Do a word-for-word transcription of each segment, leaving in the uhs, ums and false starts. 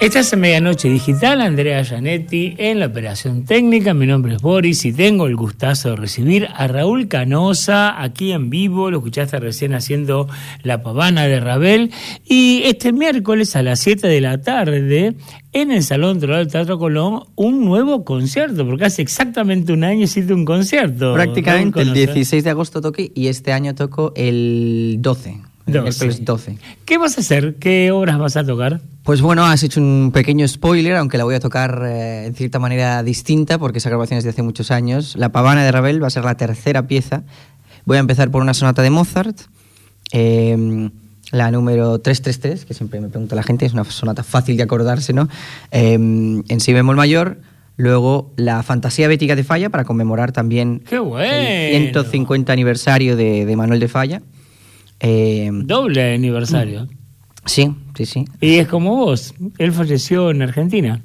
Esta es Medianoche Digital, Andrea Gianetti en la operación técnica. Mi nombre es Boris y tengo el gustazo de recibir a Raúl Canosa aquí en vivo. Lo escuchaste recién haciendo La Pavana de Ravel. Y este miércoles a las siete de la tarde, en el Salón del Teatro Colón, un nuevo concierto, porque hace exactamente un año hiciste un concierto. Prácticamente el dieciséis de agosto toqué y este año toco el doce. El doce. ¿Qué vas a hacer? ¿Qué obras vas a tocar? Pues bueno, has hecho un pequeño spoiler, aunque la voy a tocar eh, en cierta manera distinta, porque esa grabación es de hace muchos años. La Pavana de Ravel va a ser la tercera pieza. Voy a empezar por una sonata de Mozart, eh, la número trescientos treinta y tres, que siempre me pregunta la gente, es una sonata fácil de acordarse, ¿no? Eh, en si bemol mayor. Luego la Fantasía Bética de Falla, para conmemorar también ¡Qué bueno! el ciento cincuenta aniversario de, de Manuel de Falla. Eh, Doble aniversario. Sí, sí, sí. Y es como vos, él falleció en Argentina.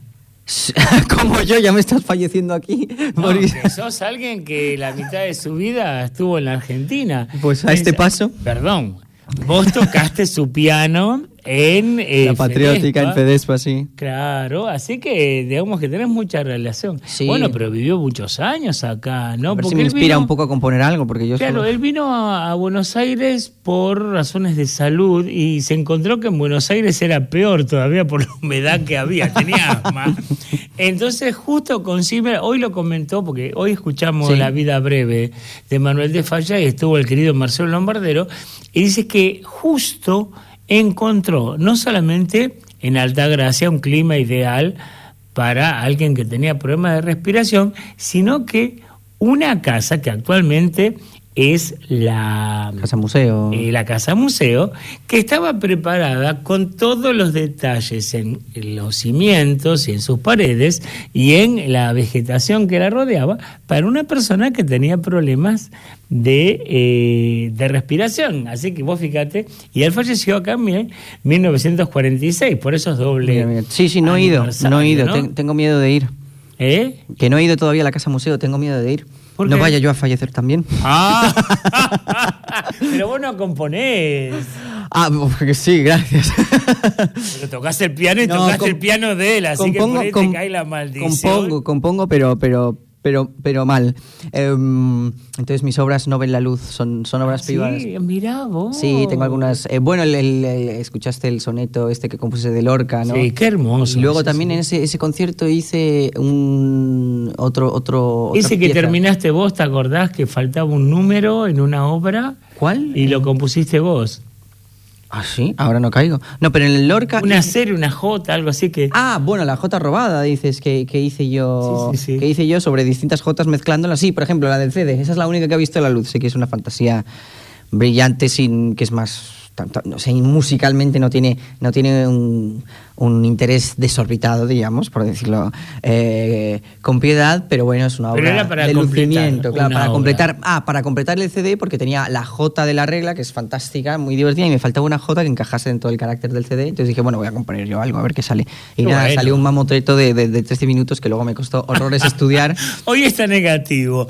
Como yo, ya me estás falleciendo aquí. No, que sos alguien que la mitad de su vida estuvo en la Argentina. Pues a este paso. Perdón, vos tocaste su piano en eh, la Patriótica, Fedespa. en Fedespa, sí. Claro, así que digamos que tenés mucha relación. Sí. Bueno, pero vivió muchos años acá, ¿no? A ver porque si me inspira vino, un poco a componer algo, porque yo Claro, solo... él vino a, a Buenos Aires por razones de salud y se encontró que en Buenos Aires era peor todavía por la humedad que había, tenía asma. Entonces justo con Zimmer, hoy lo comentó, porque hoy escuchamos sí. La vida breve de Manuel de Falla y estuvo el querido Marcelo Lombardero, y dice que justo encontró no solamente en Altagracia un clima ideal para alguien que tenía problemas de respiración, sino que una casa que actualmente es la Casa Museo. Eh, la Casa Museo, que estaba preparada con todos los detalles en los cimientos y en sus paredes y en la vegetación que la rodeaba para una persona que tenía problemas de, eh, de respiración. Así que vos fíjate, y él falleció acá en mil novecientos cuarenta y seis, por eso es doble. Mira, mira. Sí, sí, no he ido, no he ido, ¿no? Ten, tengo miedo de ir. ¿Eh? Que no he ido todavía a la Casa Museo, tengo miedo de ir. No vaya yo a fallecer también. Ah, pero vos no componés. Ah, porque sí, gracias. Pero tocás el piano y no, tocás com- el piano de él, así compongo, que por ahí com- te cae la maldición. Compongo, compongo, pero, pero, pero, pero mal. Eh, entonces mis obras no ven la luz, son, son obras ah, privadas. Sí, mirá vos. Sí, tengo algunas. Eh, bueno, el, el, el, escuchaste el soneto este que compuse de Lorca, ¿no? Sí, qué hermoso. Y luego sí, también sí. en ese, ese concierto hice un otro otro. Ese que pieza. Terminaste vos, ¿te acordás que faltaba un número en una obra? ¿Cuál? Y lo compusiste vos. ¿Ah, sí? Ahora no caigo. No, pero en el Lorca... Una serie, una J, algo así que... Ah, bueno, la J robada, dices, que, que hice yo... Sí, sí, sí. Que hice yo sobre distintas Jotas mezclándolas. Sí, por ejemplo, la del C D. Esa es la única que ha visto la luz. Sé que es una fantasía brillante, sin que es más... No sé, musicalmente no tiene, no tiene un, un interés desorbitado, digamos, por decirlo eh, con piedad, pero bueno, es una obra para de lucimiento, claro, para obra. completar, ah, para completar el C D, porque tenía la J de la regla, que es fantástica, muy divertida, y me faltaba una J que encajase en todo el carácter del C D, entonces dije, bueno, voy a componer yo algo, a ver qué sale. Y qué nada, bueno. Salió un mamotreto de, de, de trece minutos que luego me costó horrores estudiar. Hoy está negativo.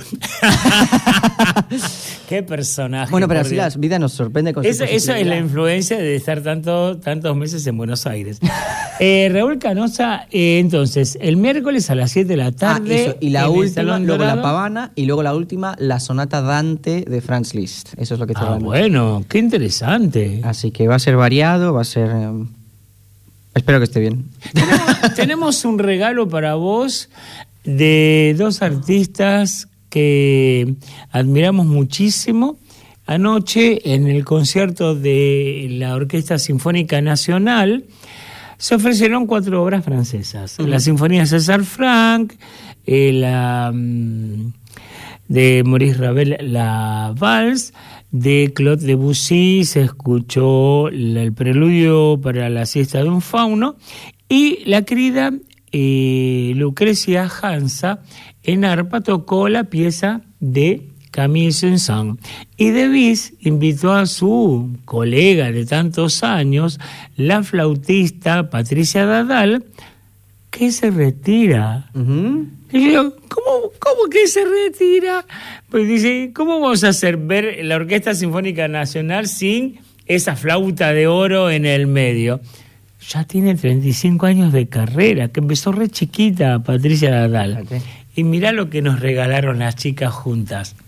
Qué personaje. Bueno, pero así la vida nos sorprende con Eso, su eso es la influencia de estar tanto, tantos meses en Buenos Aires. eh, Raúl Canosa, eh, entonces, el miércoles a las siete de la tarde. Ah, eso. Y la última, luego Dorado. La Pavana, y luego la última, la sonata Dante de Franz Liszt. Eso es lo que te Ah, bueno, qué interesante. Así que va a ser variado, va a ser... Eh, espero que esté bien. Tenemos, tenemos un regalo para vos de dos artistas que admiramos muchísimo. Anoche, en el concierto de la Orquesta Sinfónica Nacional, se ofrecieron cuatro obras francesas. Uh-huh. La Sinfonía César Franck, eh, la um, de Maurice Ravel, la Valse, de Claude Debussy se escuchó la, el preludio para la siesta de un fauno, y la querida eh, Lucrecia Hansa en arpa tocó la pieza de Camille Saint-Saëns. Y Debussy invitó a su colega de tantos años, la flautista Patricia Dadal, que se retira. Uh-huh. Y yo, ¿cómo, ¿cómo que se retira? Pues dice, ¿cómo vamos a hacer ver la Orquesta Sinfónica Nacional sin esa flauta de oro en el medio? ya tiene treinta y cinco años de carrera, que empezó re chiquita Patricia Nadal. Fíjate. Y mirá lo que nos regalaron las chicas juntas.